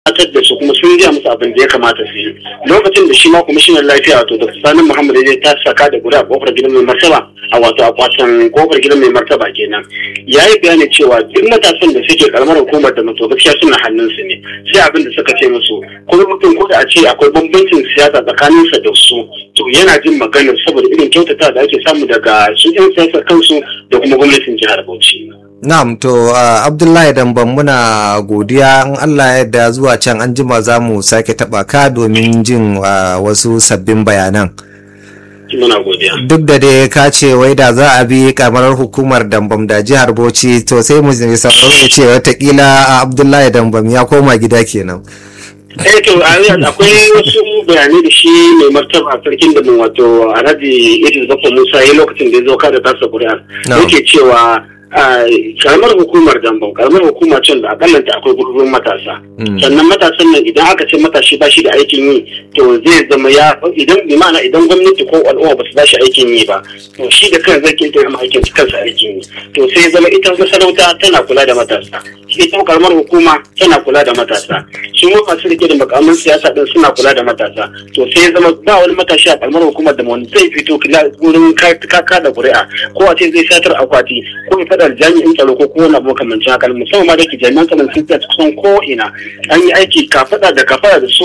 gabatar da su kuma sun gaya musu abin da ya kamata su yi. Lokacin da shi ma kwamishinan lafiya wato Dr. Sani Muhammad ya ta saka da guri a kofar gidan mai martaba a wato akwatin kofar gidan mai martaba kenan. Ya yi bayani cewa duk matasan da suke karamar hukumar da mato gaskiya suna hannunsu ne. Sai abin da suka ce musu kuma mutum ko da a ce akwai bambancin siyasa tsakaninsa da su to yana jin maganar saboda irin kyautata da ake samu daga su 'yan siyasar kansu da kuma gwamnatin jihar Bauchi. Na'am to Abdullahi Damban muna godiya in Allah ya yarda zuwa can an jima za mu sake taba ka domin jin wasu sabbin bayanan. Muna godiya. Duk da dai ka ce wai da za a bi kamar hukumar Dambam da jihar Bauchi to sai mu sauraro ya ce watakila Abdullahi Dambam ya koma gida kenan. To akwai wasu bayanai da shi mai martaba sarkin da wato Alhaji Idris Baffa Musa ya lokacin da ya zo kada tasa ƙuri'ar yake cewa karamar hukumar Dambam karamar hukuma can da akallanta akwai gurbin matasa sannan matasan nan idan aka ce matashi ba shi da aikin yi to zai zama idan imana idan gwamnati ko al'umma ba su ba shi aikin yi ba to shi da kan zai kirkira ma aikin kansa aikin yi to sai zama ita masarauta tana kula da matasa ita karamar hukuma tana kula da matasa su masu rike da makaman siyasa din suna kula da matasa to sai zama ba wani matashi a karamar hukumar da wani zai fito wurin kaka da ƙuri'a ko a ce zai satar akwati ko ya da jami'in tsaro ko kowane abu makamancin haka musamman ma da ke jami'an tsaron sun ta kusan ko ina an yi aiki kafada da su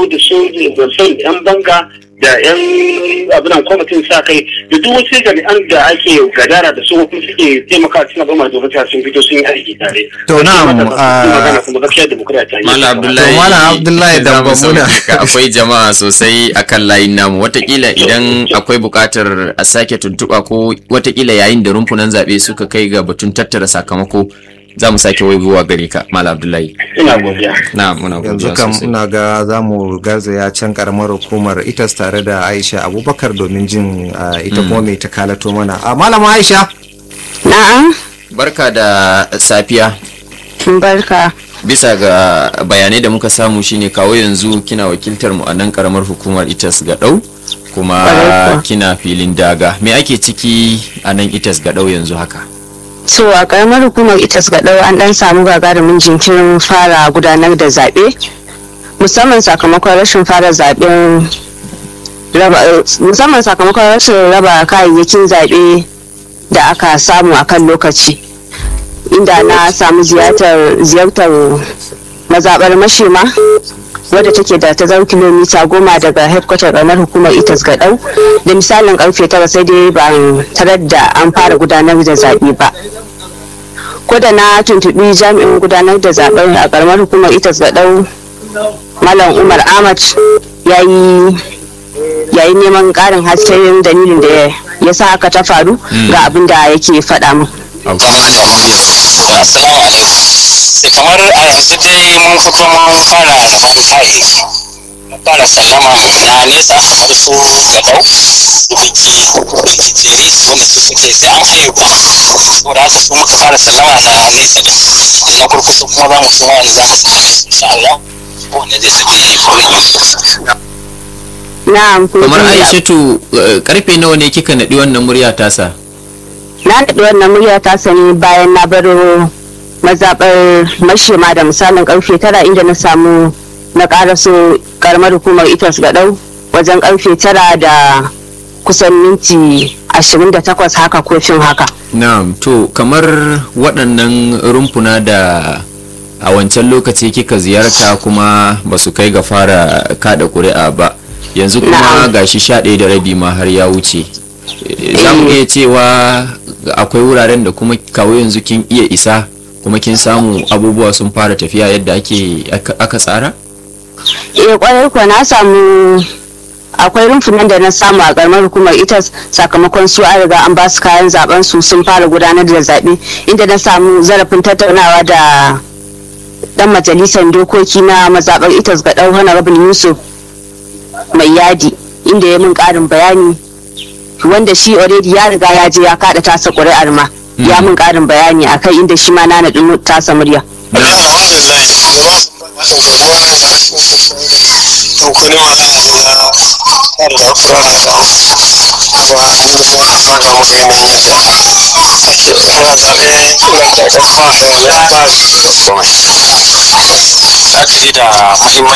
yan banga da yan abinan kwamitin sa kai da duk wasu jami'an da ake gadara da su kuma suke taimaka suna gama da wata sun fito sun yi aiki tare. To na'am kuma gaskiya demokratiya ta yi. Malam Abdullahi da muna akwai jama'a sosai akan layin namu watakila idan akwai buƙatar a sake tuntuɓa ko watakila yayin da rumfunan zaɓe suka kai ga batun tattara sakamako za mu sake waigowa gare ka Malam Abdullahi. Ina godiya. Na'am muna godiya sosai. Yanzu kam ina ga za mu garzaya can karamar hukumar ITAS tare da Aisha Abubakar domin jin ita kuma mai ta kalato mana. Malama Aisha. Na'am. Barka da safiya. Barka. Bisa ga bayanai da muka samu shine kawo yanzu kina wakiltar mu a nan karamar hukumar ITAS Gadau kuma kina filin daga. Me ake ciki a nan ITAS Gadau yanzu haka? So a karamar hukumar ITAS Gadau an dan samu gagarumin jinkirin fara gudanar da zaɓe musamman sakamakon rashin raba kayayyakin zaɓe da aka samu a kan lokaci inda na samu ziyartar mazaɓar Mashema wadda take da tazarar kilomita 10 daga headquarter ranar hukumar ITAS Gadau da misalin karfe 9 sai dai ban tarar da an fara gudanar da zaɓe ba. Ko da na tuntuɓi jami'in gudanar da zaɓen a karamar hukumar ITAS Gadau Malam Umar Ahmad yayi neman ƙarin hasken dalilin da ya sa haka ta faru ga abin da yake faɗa min. Assalamu alaikum. Kamar a yanzu dai mun fito mun fara rabon kayayyaki. Mun fara sallama na nesa kamar su Gadau, Biki Jeri wanda su suke sai an haye ba. Saboda haka su muka fara sallama na nesa da na kurkusa kuma za mu so wani za mu sallama su insha Allah. Wanda zai tafi wurin Na'am. Kamar Aishatu karfe nawa ne kika naɗi wannan murya tasa? Na naɗi wannan murya tasa ne bayan na baro mazaɓar Mashema da misalin karfe 9 inda na samu na ƙaraso karamar hukumar ITAS Gadau wajen karfe 9 da kusan minti 28 haka kofin haka. Na'am to kamar waɗannan rumfuna da a wancan lokaci kika ziyarta kuma ba su kai ga fara kada ƙuri'a ba yanzu kuma gashi 11:30 ma har ya wuce. Za mu iya cewa akwai wuraren da kuma kawo yanzu kin iya isa kuma kin samu abubuwa sun fara tafiya yadda aka tsara? Kwarai kuwa na samu akwai rumfunan da na samu a karamar hukumar ITAS sakamakon su an riga an ba su kayan zaben su sun fara gudanar da zaɓe inda na samu zarafin tattaunawa da dan majalisar dokoki na mazaɓar ITAS Gadau Honorable Yusuf Mai Yadi inda ya mun ƙarin bayani wanda shi already ya riga ya je ya kada tasa ƙuri'ar ma ya mun ƙarin bayani akai inda shi ma na naɗin tasa murya. kuma an yi kuma a fara maka yanayin yadda ake ana zaɓe nan da kuma ba komai. La'akari da muhimmanci